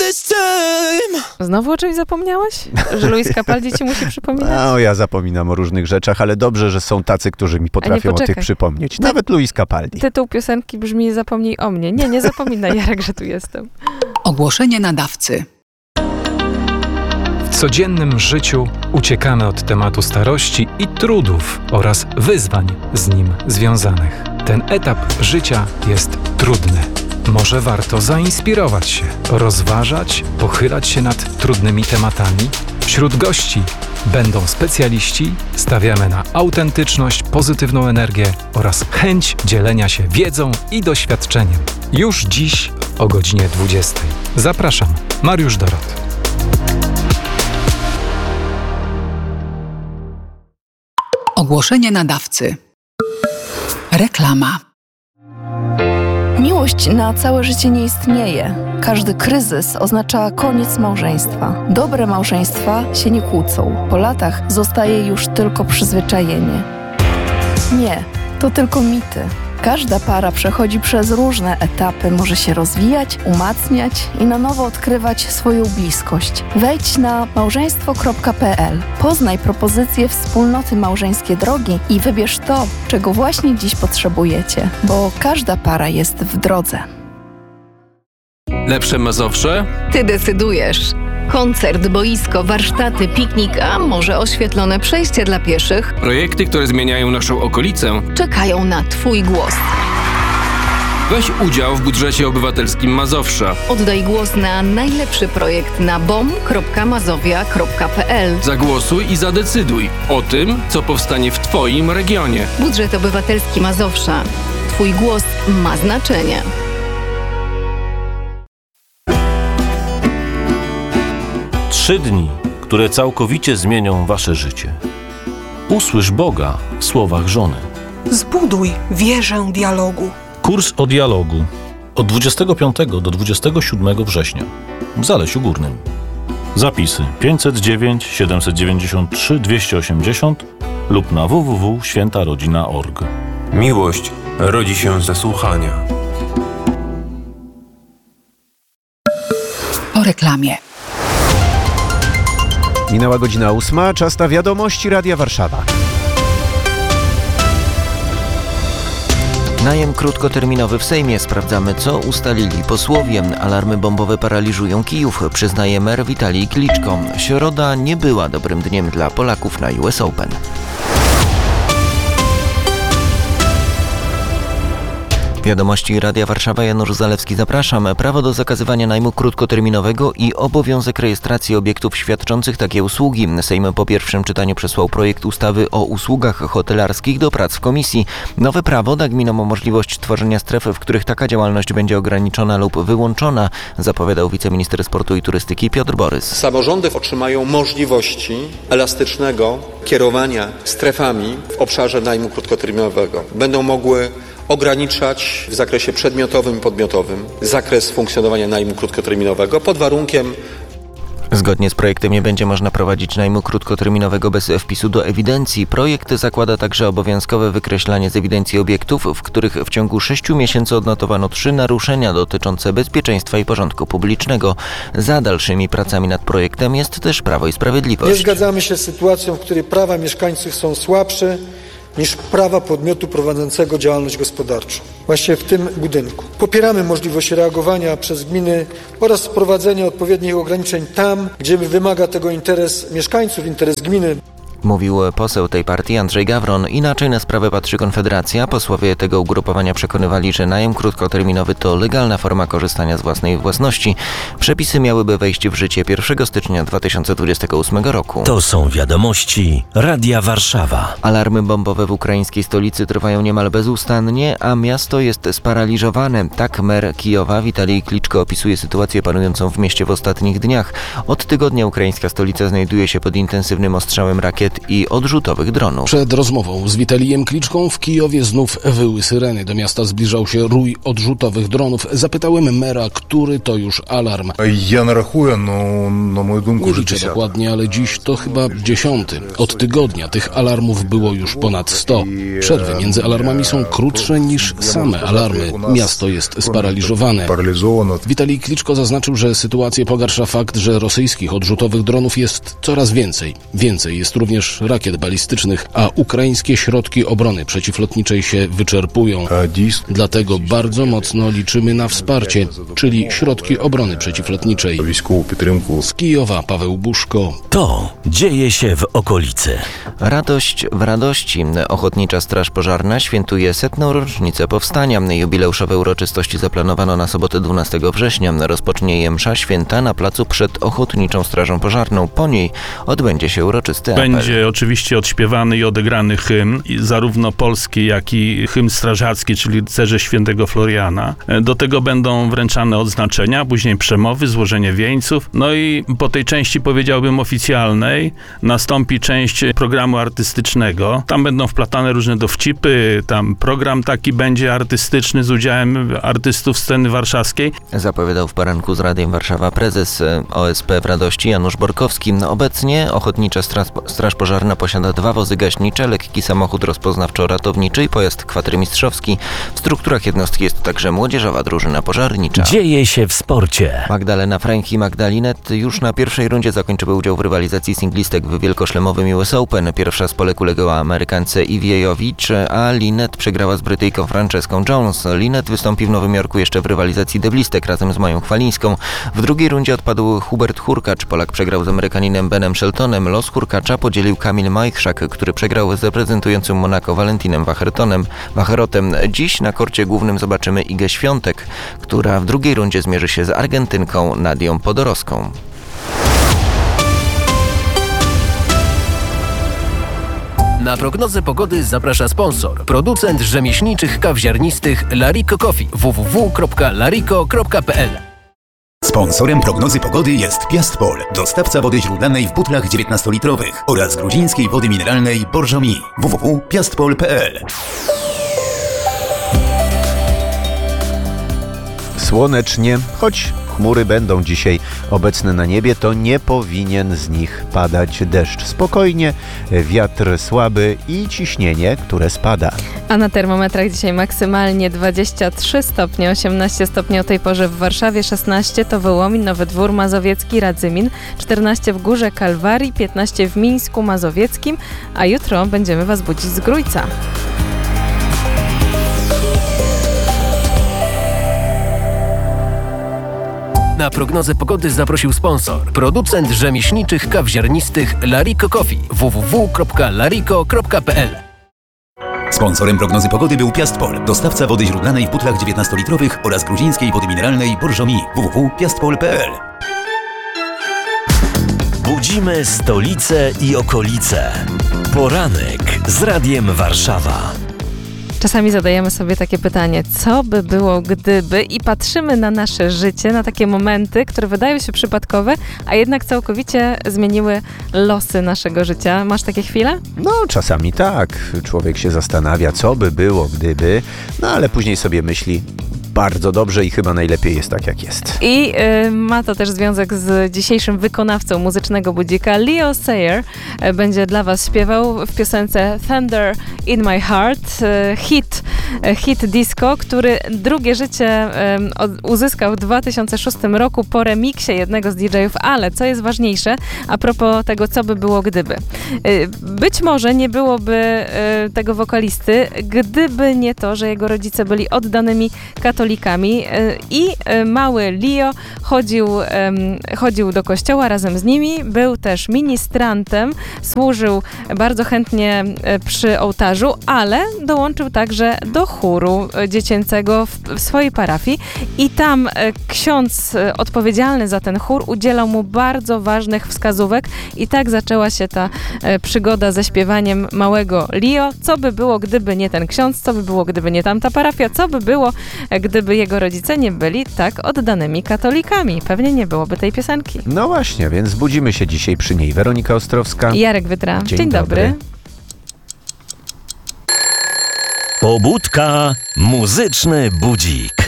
this time. Znowu o czymś zapomniałeś? Że Luis Capaldi ci musi przypominać? No, ja zapominam o różnych rzeczach, ale dobrze, że są tacy, którzy mi potrafią o tych przypomnieć. Nawet Luis Capaldi. Tytuł piosenki brzmi "Zapomnij o mnie". Nie zapominaj, Jarek, że tu jestem. Ogłoszenie nadawcy. W codziennym życiu uciekamy od tematu starości i trudów oraz wyzwań z nim związanych. Ten etap życia jest trudny. Może warto zainspirować się, rozważać, pochylać się nad trudnymi tematami? Wśród gości będą specjaliści, stawiamy na autentyczność, pozytywną energię oraz chęć dzielenia się wiedzą i doświadczeniem. Już dziś o godzinie 20. Zapraszam, Mariusz Dorot. Ogłoszenie nadawcy. Reklama. Miłość na całe życie nie istnieje. Każdy kryzys oznacza koniec małżeństwa. Dobre małżeństwa się nie kłócą. Po latach zostaje już tylko przyzwyczajenie. Nie, to tylko mity. Każda para przechodzi przez różne etapy, może się rozwijać, umacniać i na nowo odkrywać swoją bliskość. Wejdź na małżeństwo.pl, poznaj propozycje wspólnoty Małżeńskie Drogi i wybierz to, czego właśnie dziś potrzebujecie, bo każda para jest w drodze. Lepsze Mazowsze? Ty decydujesz. Koncert, boisko, warsztaty, piknik, a może oświetlone przejście dla pieszych Projekty, które zmieniają naszą okolicę. czekają na Twój głos. Weź udział w budżecie obywatelskim Mazowsza. Oddaj głos na najlepszy projekt na bom.mazowia.pl. Zagłosuj i zadecyduj o tym, co powstanie w Twoim regionie. Budżet obywatelski Mazowsza. Twój głos ma znaczenie. Trzy dni, które całkowicie zmienią wasze życie. Usłysz Boga w słowach żony. Zbuduj wieżę dialogu. Kurs o dialogu od 25 do 27 września w Zalesiu Górnym. Zapisy 509 793 280 lub na www.świętarodzina.org. Miłość rodzi się ze słuchania. Po reklamie. Minęła godzina 8, czas na wiadomości Radia Warszawa. Najem krótkoterminowy w Sejmie. Sprawdzamy, co ustalili posłowie. Alarmy bombowe paraliżują Kijów, przyznaje mer Witalij Kliczko. Środa nie była dobrym dniem dla Polaków na US Open. Wiadomości Radia Warszawa, Janusz Zalewski, zapraszam. Prawo do zakazywania najmu krótkoterminowego i obowiązek rejestracji obiektów świadczących takie usługi. Sejm po pierwszym czytaniu przesłał projekt ustawy o usługach hotelarskich do prac w komisji. Nowe prawo da gminom możliwość tworzenia stref, w których taka działalność będzie ograniczona lub wyłączona, zapowiadał wiceminister sportu i turystyki Piotr Borys. Samorządy otrzymają możliwości elastycznego kierowania strefami w obszarze najmu krótkoterminowego. Będą mogły ograniczać w zakresie przedmiotowym i podmiotowym zakres funkcjonowania najmu krótkoterminowego pod warunkiem. Zgodnie z projektem nie będzie można prowadzić najmu krótkoterminowego bez wpisu do ewidencji. Projekt zakłada także obowiązkowe wykreślanie z ewidencji obiektów, w których w ciągu 6 miesięcy odnotowano 3 naruszenia dotyczące bezpieczeństwa i porządku publicznego. Za dalszymi pracami nad projektem jest też Prawo i Sprawiedliwość. Nie zgadzamy się z sytuacją, w której prawa mieszkańców są słabsze niż prawa podmiotu prowadzącego działalność gospodarczą, właśnie w tym budynku. Popieramy możliwość reagowania przez gminy oraz wprowadzenia odpowiednich ograniczeń tam, gdzie wymaga tego interes mieszkańców, interes gminy. Mówił poseł tej partii Andrzej Gawron. Inaczej na sprawę patrzy Konfederacja. Posłowie tego ugrupowania przekonywali, że najem krótkoterminowy to legalna forma korzystania z własnej własności. Przepisy miałyby wejść w życie 1 stycznia 2028 roku. To są wiadomości Radia Warszawa. Alarmy bombowe w ukraińskiej stolicy trwają niemal bezustannie, a miasto jest sparaliżowane. Tak mer Kijowa Witalij Kliczko opisuje sytuację panującą w mieście w ostatnich dniach. Od tygodnia ukraińska stolica znajduje się pod intensywnym ostrzałem rakiet rakiet i odrzutowych dronów. Przed rozmową z Witalijem Kliczką w Kijowie znów wyły syreny. Do miasta zbliżał się rój odrzutowych dronów. Zapytałem mera, który to już alarm. Nie liczę dokładnie, ale dziś to chyba 10. Od tygodnia tych alarmów było już ponad 100. Przerwy między alarmami są krótsze niż same alarmy. Miasto jest sparaliżowane. Witalij Kliczko zaznaczył, że sytuację pogarsza fakt, że rosyjskich odrzutowych dronów jest coraz więcej. Więcej jest również rakiet balistycznych, a ukraińskie środki obrony przeciwlotniczej się wyczerpują. Dlatego bardzo mocno liczymy na wsparcie, czyli środki obrony przeciwlotniczej. Z Kijowa Paweł Buszko. To dzieje się w okolicy. Radość w radości. Ochotnicza Straż Pożarna świętuje 100. rocznicę powstania. Jubileuszowe uroczystości zaplanowano na sobotę 12 września. Rozpocznie je msza święta na placu przed Ochotniczą Strażą Pożarną. Po niej odbędzie się uroczysty apel. Będzie oczywiście odśpiewany i odegrany hymn, zarówno polski, jak i hymn strażacki, czyli Rycerze Świętego Floriana. Do tego będą wręczane odznaczenia, później przemowy, złożenie wieńców. No i po tej części, powiedziałbym, oficjalnej nastąpi część programu artystycznego. Tam będą wplatane różne dowcipy, tam program taki będzie artystyczny z udziałem artystów sceny warszawskiej. Zapowiadał w poranku z Radiem Warszawa prezes OSP w Radości Janusz Borkowski. Obecnie Ochotnicza Straż Pożarna posiada 2 wozy gaśnicze, lekki samochód rozpoznawczo-ratowniczy i pojazd kwatermistrzowski. W strukturach jednostki jest także młodzieżowa drużyna pożarnicza. Dzieje się w sporcie. Magdalena Frank i Magdalinet już na pierwszej rundzie zakończyły udział w rywalizacji singlistek w wielkoszlemowym US Open. Pierwsza z Polek uległa Amerykance Iwie Jowicz, a Linet przegrała z Brytyjką Franceską Jones. Linet wystąpi w Nowym Jorku jeszcze w rywalizacji deblistek razem z Mają Chwalińską. W drugiej rundzie odpadł Hubert Hurkacz. Polak przegrał z Amerykaninem Benem Sheltonem. Los Hurkacza podzielił Kamil Majchrzak, który przegrał z reprezentującym Monako Valentinem Wacherotem. Dziś na korcie głównym zobaczymy Igę Świątek, która w drugiej rundzie zmierzy się z Argentynką Nadią Podorowską. Na prognozę pogody zaprasza sponsor. Producent rzemieślniczych kaw ziarnistych Lariko Coffee. www.lariko.pl. Sponsorem prognozy pogody jest Piastpol, dostawca wody źródlanej w butlach 19-litrowych oraz gruzińskiej wody mineralnej Borżomi. www.piastpol.pl. Słonecznie, choć chmury będą dzisiaj obecne na niebie, to nie powinien z nich padać deszcz. Spokojnie, wiatr słaby i ciśnienie, które spada. A na termometrach dzisiaj maksymalnie 23 stopnie, 18 stopni o tej porze w Warszawie, 16 to Wołomin, Nowy Dwór Mazowiecki, Radzymin, 14 w Górze Kalwarii, 15 w Mińsku Mazowieckim, a jutro będziemy Was budzić z Grójca. Na prognozę pogody zaprosił sponsor. Producent rzemieślniczych kaw ziarnistych Lariko Coffee. www.lariko.pl. Sponsorem prognozy pogody był Piastpol, dostawca wody źródlanej w butlach 19-litrowych oraz gruzińskiej wody mineralnej Borżomi. www.piastpol.pl. Budzimy stolicę i okolice. Poranek z Radiem Warszawa. Czasami zadajemy sobie takie pytanie, co by było gdyby, i patrzymy na nasze życie, na takie momenty, które wydają się przypadkowe, a jednak całkowicie zmieniły losy naszego życia. Masz takie chwile? No, czasami tak. Człowiek się zastanawia, co by było gdyby, no ale później sobie myśli, bardzo dobrze i chyba najlepiej jest tak, jak jest. I ma to też związek z dzisiejszym wykonawcą muzycznego budzika. Leo Sayer będzie dla Was śpiewał w piosence Thunder in My Heart, hit disco, który drugie życie uzyskał w 2006 roku po remiksie jednego z DJ-ów, ale co jest ważniejsze, a propos tego, co by było gdyby. Być może nie byłoby tego wokalisty, gdyby nie to, że jego rodzice byli oddanymi katolikami i mały Leo chodził do kościoła razem z nimi, był też ministrantem, służył bardzo chętnie przy ołtarzu, ale dołączył także do chóru dziecięcego w swojej parafii i tam ksiądz odpowiedzialny za ten chór udzielał mu bardzo ważnych wskazówek i tak zaczęła się ta przygoda ze śpiewaniem małego Leo. Co by było, gdyby nie ten ksiądz? Co by było, gdyby nie tamta parafia? Co by było, gdyby jego rodzice nie byli tak oddanymi katolikami. Pewnie nie byłoby tej piosenki. No właśnie, więc budzimy się dzisiaj przy niej. Weronika Ostrowska. Jarek Wydra. Dzień dobry. Pobudka, muzyczny budzik.